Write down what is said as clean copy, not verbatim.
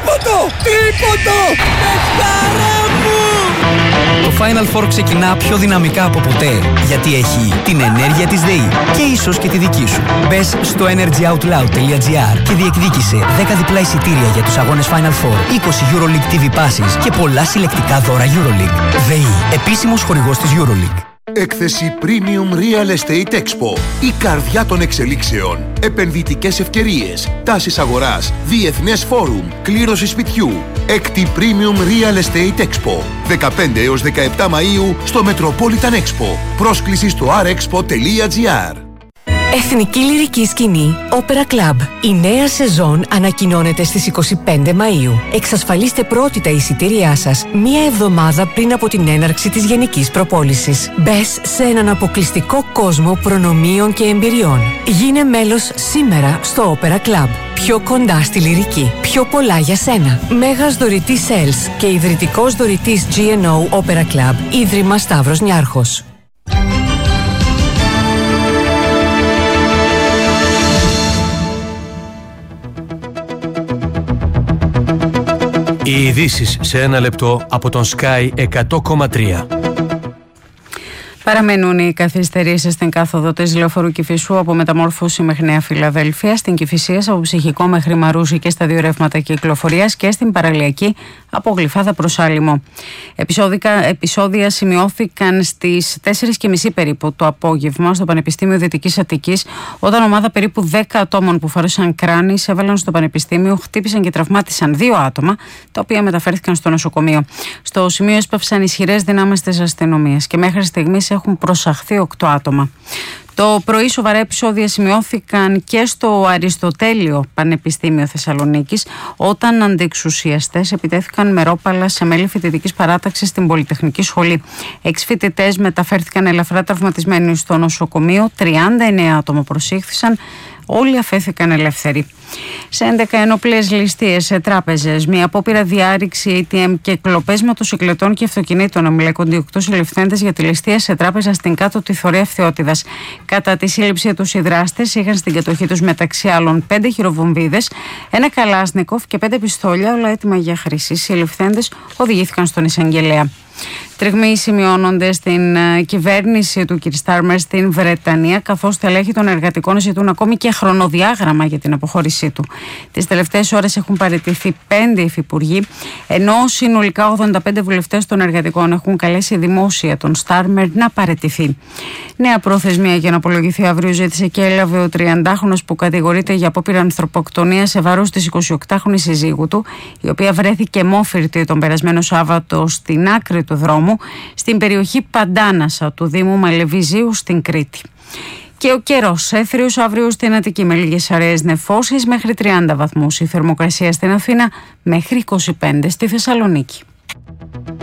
Τρίποντο! Παιχτάρα μου! Το Final Four ξεκινά πιο δυναμικά από ποτέ, γιατί έχει την ενέργεια της ΔΕΗ και ίσως και τη δική σου. Μπες στο energyoutloud.gr και διεκδίκησε 10 διπλά εισιτήρια για τους αγώνες Final Four, 20 EuroLeague TV passes και πολλά συλλεκτικά δώρα EuroLeague. ΔΕΗ, επίσημος χορηγός της EuroLeague. Έκθεση Premium Real Estate Expo. Η καρδιά των εξελίξεων. Επενδυτικές ευκαιρίες. Τάσεις αγοράς. Διεθνές φόρουμ. Κλήρωση σπιτιού. Έκτη Premium Real Estate Expo. 15 έως 17 Μαΐου στο Metropolitan Expo. Πρόσκληση στο rexpo.gr. Εθνική Λυρική Σκηνή Opera Club. Η νέα σεζόν ανακοινώνεται στις 25 Μαΐου. Εξασφαλίστε πρώτη τα εισιτήριά σας μία εβδομάδα πριν από την έναρξη της γενικής προπόλησης. Μπες σε έναν αποκλειστικό κόσμο προνομίων και εμπειριών. Γίνε μέλος σήμερα στο Opera Club. Πιο κοντά στη λυρική. Πιο πολλά για σένα. Μέγας δωρητής Sales και ιδρυτικός δωρητής GNO Opera Club. Ίδρυμα Σταύρος Νιάρχος. Οι ειδήσεις σε ένα λεπτό από τον Sky 100,3. Παραμένουν οι καθυστερήσεις στην κάθοδο της λεωφορείου Κηφισού από Μεταμόρφωση μέχρι Νέα Φιλαδέλφεια, στην Κηφισίας από Ψυχικό μέχρι Μαρούσι και στα δύο ρεύματα κυκλοφορίας και στην Παραλιακή από Γλυφάδα προς Άλυμο. Επεισόδια σημειώθηκαν στις 4:30 περίπου το απόγευμα στο Πανεπιστήμιο Δυτικής Αττικής, όταν ομάδα περίπου 10 ατόμων που φορούσαν κράνης έβαλαν στο Πανεπιστήμιο, χτύπησαν και τραυμάτισαν 2 άτομα, τα οποία μεταφέρθηκαν στο νοσοκομείο. Στο σημείο έσπαυσαν ισχυρές δυνάμεις της αστυνομίας και μέχρι στιγμής έχουν προσαχθεί 8 άτομα. Το πρωί σοβαρά επεισόδια σημειώθηκαν και στο Αριστοτέλειο Πανεπιστήμιο Θεσσαλονίκης, όταν αντιεξουσιαστές επιτέθηκαν με ρόπαλα σε μέλη φοιτητικής παράταξης στην Πολυτεχνική Σχολή. 6 φοιτητές μεταφέρθηκαν ελαφρά τραυματισμένοι στο νοσοκομείο, 39 άτομα προσήχθησαν, όλοι αφέθηκαν ελεύθεροι. Σε 11 ενόπλες ληστείες σε τράπεζες, μια απόπειρα διάρρηξη ATM και κλοπές μοτοσυκλετών και αυτοκινήτων εμπλέκονται 8 συλληφθέντες για τη ληστεία σε τράπεζα στην Κάτω Θωρέα Φθιώτιδας. Κατά τη σύλληψη τους, οι δράστες είχαν στην κατοχή τους μεταξύ άλλων 5 χειροβομβίδες, ένα καλάσνικοφ και 5 πιστόλια, όλα έτοιμα για χρήση. Οι συλληφθέντες οδηγήθηκαν στον εισαγγελέα. Τριγμοί σημειώνονται στην κυβέρνηση του κ. Στάρμερ στην Βρετανία, καθώς στελέχη των εργατικών ζητούν ακόμη και χρονοδιάγραμμα για την αποχώρησή του. Τις τελευταίες ώρες έχουν παραιτηθεί 5 υφυπουργοί, ενώ συνολικά 85 βουλευτές των εργατικών έχουν καλέσει δημόσια τον Στάρμερ να παραιτηθεί. Νέα προθεσμία για να απολογηθεί αύριο ζήτησε και έλαβε ο 30χρονος που κατηγορείται για απόπειρα ανθρωποκτονία σε βάρος της 28χρονης συζύγου του, η οποία βρέθηκε μόφυρτη τον περασμένο Σάββατο στην άκρη του δρόμου, στην περιοχή Παντάνασα του Δήμου Μαλεβιζίου στην Κρήτη. Και ο καιρός, έθριος αύριο στην Αττική με λίγες αραιές νεφώσεις μέχρι 30 βαθμούς. Η θερμοκρασία στην Αθήνα μέχρι 25 στη Θεσσαλονίκη.